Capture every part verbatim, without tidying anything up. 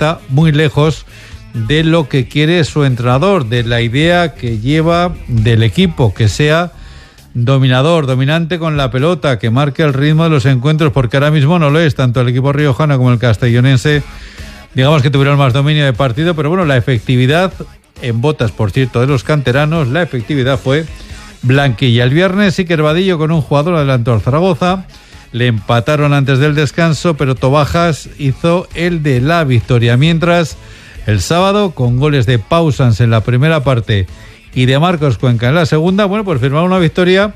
está muy lejos de lo que quiere su entrenador, de la idea que lleva del equipo, que sea dominador, dominante con la pelota, que marque el ritmo de los encuentros, porque ahora mismo no lo es, tanto el equipo riojano como el castellonense, digamos que tuvieron más dominio de partido, pero bueno, la efectividad, en botas, por cierto, de los canteranos, la efectividad fue blanquilla. El viernes Iker Vadillo con un jugador adelantó al Zaragoza, le empataron antes del descanso, pero Tobajas hizo el de la victoria, mientras el sábado, con goles de Pausans en la primera parte y de Marcos Cuenca en la segunda, bueno, pues firmaron una victoria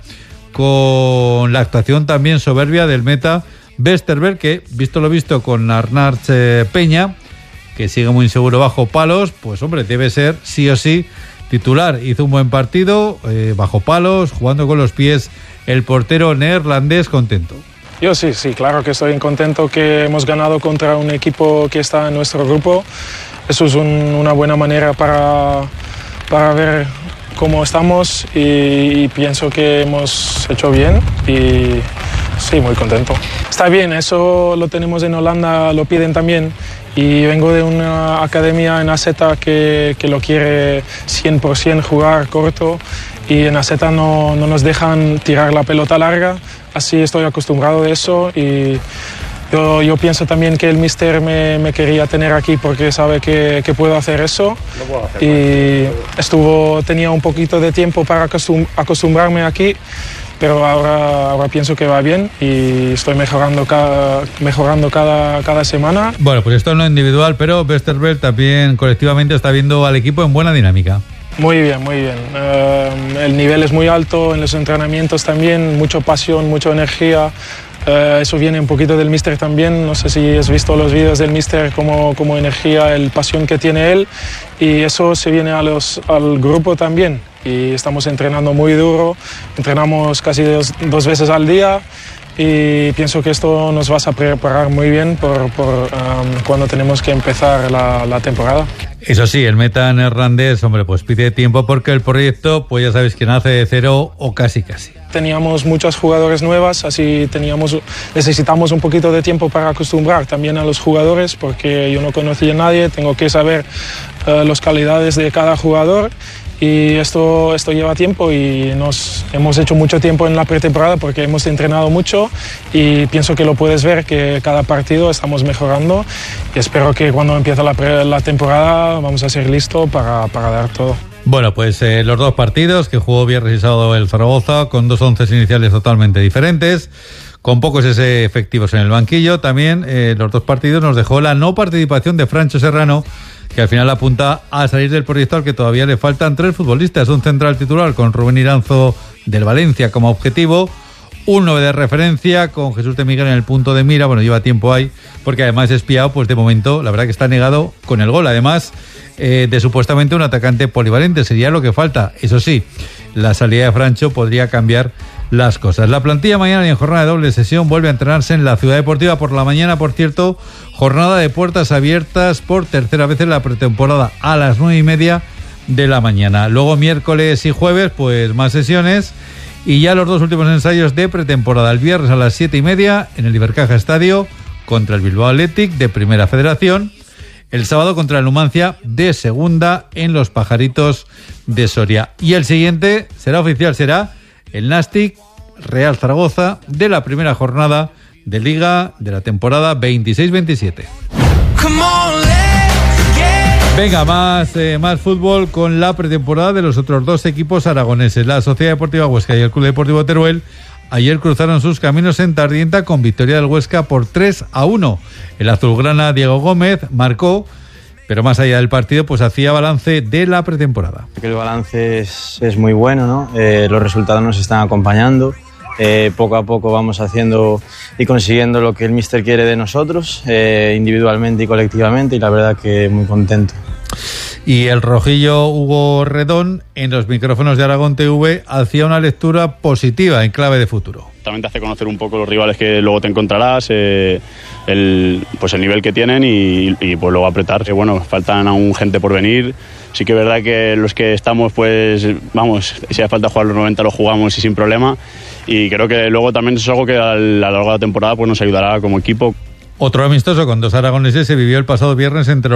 con la actuación también soberbia del meta Westerberg, que, visto lo visto con Arnarch eh, Peña, que sigue muy inseguro bajo palos, pues hombre, debe ser sí o sí titular. Hizo un buen partido, eh, bajo palos, jugando con los pies, el portero neerlandés contento. Yo sí, sí, claro que estoy contento que hemos ganado contra un equipo que está en nuestro grupo. Eso es un, una buena manera para, para ver cómo estamos y, y pienso que hemos hecho bien y sí, muy contento. Está bien, eso lo tenemos en Holanda, lo piden también. Y vengo de una academia en A Z que, que lo quiere cien por ciento jugar corto y en A Z no, no nos dejan tirar la pelota larga, así estoy acostumbrado a eso y yo, yo pienso también que el míster me, me quería tener aquí porque sabe que, que puedo hacer eso puedo hacer y estuvo, tenía un poquito de tiempo para acostum, acostumbrarme aquí. Pero ahora, ahora pienso que va bien y estoy mejorando cada, mejorando cada, cada semana. Bueno, pues esto no es individual, pero Westerberg también colectivamente está viendo al equipo en buena dinámica. Muy bien, muy bien. Uh, el nivel es muy alto en los entrenamientos también, mucha pasión, mucha energía. Uh, eso viene un poquito del míster también. No sé si has visto los vídeos del míster, como, como energía, el pasión que tiene él. Y eso se viene a los, al grupo también. Y estamos entrenando muy duro, entrenamos casi dos, dos veces al día y pienso que esto nos va a preparar muy bien por, por um, cuando tenemos que empezar la, la temporada. Eso sí, el meta neerlandés, hombre, pues pide tiempo porque el proyecto, pues ya sabéis que nace de cero o casi casi. Teníamos muchos jugadores nuevas, así teníamos, necesitamos un poquito de tiempo para acostumbrar también a los jugadores porque yo no conocía a nadie, tengo que saber uh, las calidades de cada jugador. Y esto, esto lleva tiempo y nos hemos hecho mucho tiempo en la pretemporada porque hemos entrenado mucho y pienso que lo puedes ver que cada partido estamos mejorando y espero que cuando empiece la, pre, la temporada vamos a ser listos para, para dar todo. Bueno, pues eh, los dos partidos que jugó viernes y sábado el Zaragoza con dos once iniciales totalmente diferentes, con pocos ese efectivos en el banquillo. También eh, los dos partidos nos dejó la no participación de Francho Serrano, que al final apunta a salir del proyecto al que todavía le faltan tres futbolistas, un central titular con Rubén Iranzo del Valencia como objetivo, un nueve de referencia con Jesús de Miguel en el punto de mira, bueno, lleva tiempo ahí, porque además espiado, pues de momento, la verdad que está negado con el gol, además eh, de supuestamente un atacante polivalente, sería lo que falta, eso sí, la salida de Francho podría cambiar las cosas. La plantilla mañana y en jornada de doble sesión vuelve a entrenarse en la Ciudad Deportiva por la mañana, por cierto, jornada de puertas abiertas por tercera vez en la pretemporada a las nueve y media de la mañana. Luego miércoles y jueves, pues más sesiones y ya los dos últimos ensayos de pretemporada. El viernes a las siete y media en el Ibercaja Estadio contra el Bilbao Athletic de Primera Federación. El sábado contra el Numancia de Segunda en Los Pajaritos de Soria. Y el siguiente será oficial, será el Nastic Real Zaragoza de la primera jornada de Liga de la temporada veintiséis veintisiete. Venga, más, eh, más fútbol con la pretemporada de los otros dos equipos aragoneses. La Sociedad Deportiva Huesca y el Club Deportivo Teruel ayer cruzaron sus caminos en Tardienta con victoria del Huesca por tres a uno. El azulgrana Diego Gómez marcó, pero más allá del partido, pues hacía balance de la pretemporada. El balance es, es muy bueno, ¿no? Eh, los resultados nos están acompañando. Eh, poco a poco vamos haciendo y consiguiendo lo que el míster quiere de nosotros, eh, individualmente y colectivamente, y la verdad que muy contento. Y el rojillo Hugo Redón, en los micrófonos de Aragón T V, hacía una lectura positiva en clave de futuro. También te hace conocer un poco los rivales que luego te encontrarás, eh, el, pues el nivel que tienen y, y pues luego apretar. Eh, bueno, faltan aún gente por venir. Sí que es verdad que los que estamos, pues vamos, si hace falta jugar los noventa lo jugamos y sin problema. Y creo que luego también es algo que a lo largo de la temporada pues nos ayudará como equipo. Otro amistoso con dos aragoneses se vivió el pasado viernes entre